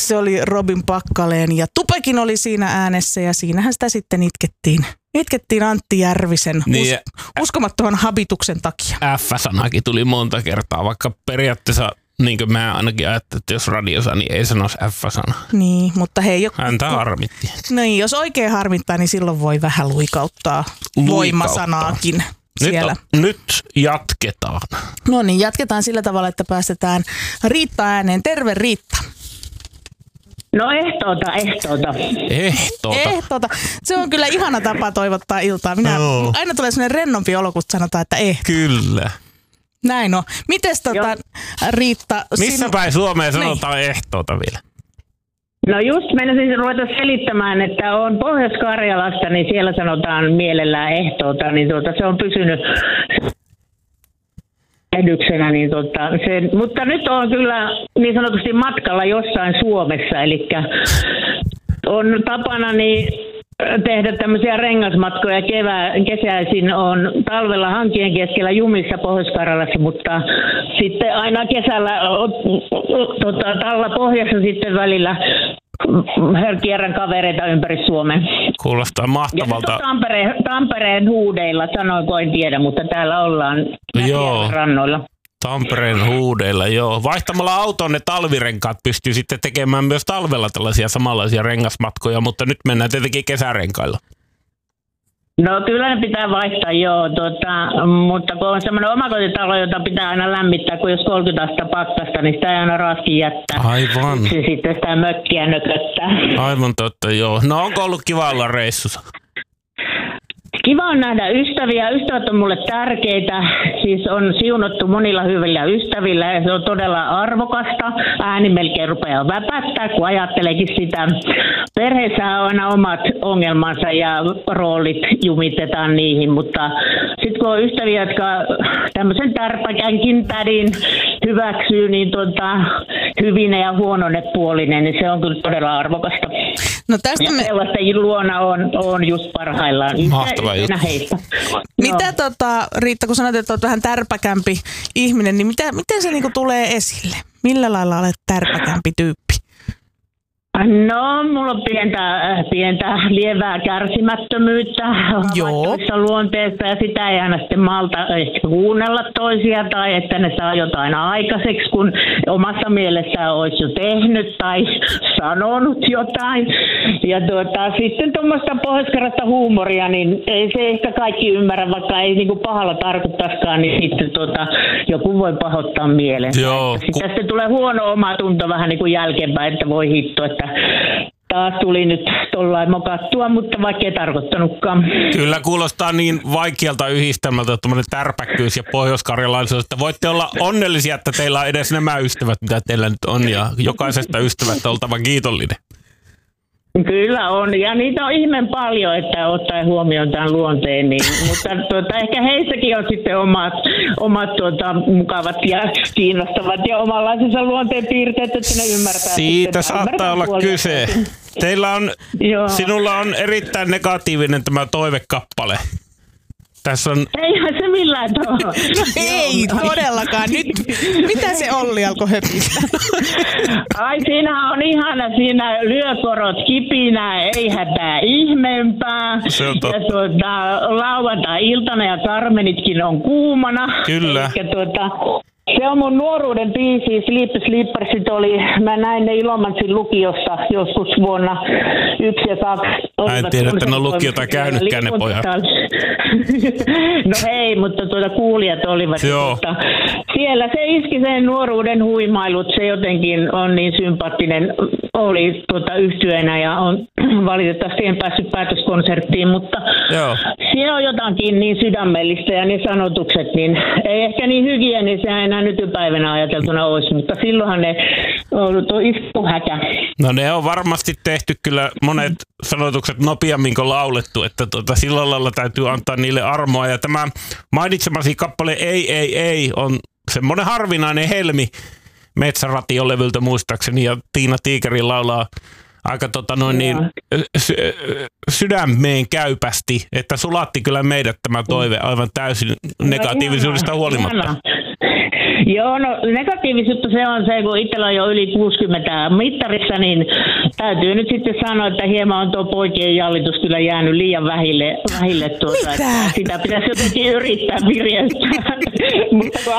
se oli Robin Packaleen ja Tupekin oli siinä äänessä ja siinähän sitä sitten itkettiin Antti Järvisen uskomattoman habituksen takia. F-sanakin tuli monta kertaa, vaikka periaatteessa niin kuin mä ainakin ajattelin, että jos radiossa, niin ei sanoisi F-sanaa. Niin, mutta hei. Häntä harmitti. No niin, jos oikein harmittaa, niin silloin voi vähän luikauttaa voimasanaakin siellä. Nyt jatketaan. No niin, jatketaan sillä tavalla, että päästetään Riitta ääneen. Terve Riitta. No ehtoota. Se on kyllä ihana tapa toivottaa iltaa. Aina tulee sellainen rennompi olo, kun sanotaan, että Kyllä. Näin on. Mites Riitta? Missä päin Suomeen sanotaan ehtoota vielä? No just menisin ruveta selittämään, että on Pohjois-Karjalasta, niin siellä sanotaan mielellään ehtoota, niin se on pysynyt ehdyksenä, niin mutta nyt on kyllä niin sanotusti matkalla jossain Suomessa, eli on tapana tehdä tämmöisiä rengasmatkoja kesäisin on talvella hankien keskellä jumissa Pohjois-Karjalassa, mutta sitten aina kesällä talla pohjassa sitten välillä kierrän kavereita ympäri Suomea. Kuulostaa mahtavalta. Ja Tampereen huudeilla, sanoinko en tiedä, mutta täällä ollaan rannoilla. Tampereen huudeilla, joo. Vaihtamalla autoon ne talvirenkaat pystyy sitten tekemään myös talvella tällaisia samanlaisia rengasmatkoja, mutta nyt mennään tietenkin kesärenkailla. No kyllä ne pitää vaihtaa, joo, mutta kun on semmoinen omakotitalo, jota pitää aina lämmittää, kun jos 30 astetta pakkasta, niin sitä ei aina raski jättää. Aivan. Sitten sitä mökkiä nököttää. Aivan totta, joo. No onko ollut kiva olla reissussa? Kiva on nähdä ystäviä. Ystävät on mulle tärkeitä. Siis on siunattu monilla hyvillä ystävillä ja se on todella arvokasta. Ääni melkein rupeaa väpättää, kun ajatteleekin sitä. Perheessä on aina omat ongelmansa ja roolit jumitetaan niihin, mutta sitten kun on ystäviä, jotka tämmöisen tärpäkänkin tädin hyväksyy, niin hyvinen ja huononepuolinen, niin se on kyllä todella arvokasta. No tästä sellaisten luona on just parhaillaan. Mahtava juttu. Mitä Riitta, kun sanoit, että olet vähän tärpäkämpi ihminen, niin miten se niinku tulee esille? Millä lailla olet tärpäkämpi tyyppi? No, mulla on pientä lievää kärsimättömyyttä havaittavissa luonteesta ja sitä ei aina sitten malta ehkä kuunnella toisia tai että ne saa jotain aikaiseksi, kun omassa mielessään olisi jo tehnyt tai sanonut jotain. Ja sitten tuommoista pohjoiskarjalaista huumoria, niin ei se ehkä kaikki ymmärrä, vaikka ei niinku pahalla tarkoittaisikaan, niin sitten joku voi pahoittaa mieleen. Sitten tulee huono omatunto vähän niin kuin jälkeenpäin, että voi hitto, että taas tuli nyt tollain mokattua, mutta vaikka ei tarkoittanutkaan. Kyllä kuulostaa niin vaikealta yhdistelmältä, tuommoinen tärpäkkyys ja pohjoiskarjalaisuus, että voitte olla onnellisia, että teillä on edes nämä ystävät, mitä teillä nyt on, ja jokaisesta ystävästä oltava kiitollinen. Kyllä on, ja niitä on ihmeen paljon, että ottaen huomioon tämän luonteen, niin, mutta ehkä heissäkin on sitten omat mukavat ja kiinnostavat ja omanlaisensa luonteen piirteet, että ne ymmärtää. Siitä saattaa olla kyse. Sinulla on erittäin negatiivinen tämä toivekappale. Tässä on... Eihän se millään no, ei todellakaan. Nyt, mitä se Olli alkoi höpistä? Ai siinä on ihana, siinä lyökorot kipinää, ei hätää ihmeempää. Se on totta. Ja lauantai-iltana ja Karmenitkin on kuumana. Kyllä. Se on mun nuoruuden biisi, Sleepersit oli, mä näin ne Ilomantsin lukiossa joskus vuonna 1 ja 2. Mä en tiedä, että ne on lukiota käynytkään ne pojat. No hei, mutta kuulijat olivat. Siellä se iski sen nuoruuden huimailut, se jotenkin on niin sympaattinen, oli yhtyeenä ja on valitettavasti en päässyt päätöskonserttiin, mutta siellä on jotakin niin sydämellistä ja ne sanotukset, niin ei ehkä niin hygienisiä enää nykypäivänä ajateltuna olisi, mutta silloinhan ne on iskuhäkä. No ne on varmasti tehty kyllä monet sanotukset nopeammin kuin laulettu, että sillä lailla täytyy antaa niille armoa. Ja tämä mainitsemasi kappale Ei on semmoinen harvinainen helmi Metsäration-levyltä muistaakseni, ja Tiina Tiikeri laulaa aika sydämeen käypästi, että sulatti kyllä meidät tämä toive aivan täysin negatiivisuudesta huolimatta. Joo, no negatiivisuutta se on se, kun itsellä on jo yli 60 mittarissa, niin täytyy nyt sitten sanoa, että hieman on tuo poikien jallitus kyllä jäänyt liian vähille tuota. Sitä pitäisi jotenkin yrittää virjeyttää. Mutta kun